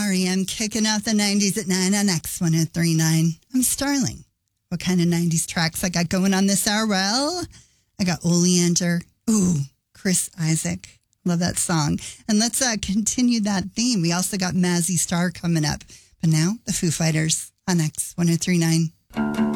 REM kicking out the 90s at 9 on X1039. I'm Starling. What kind of 90s tracks I got going on this hour? Well, I got Oleander. Ooh, Chris Isaak. Love that song. And let's continue that theme. We also got Mazzy Star coming up. But now, the Foo Fighters on X1039.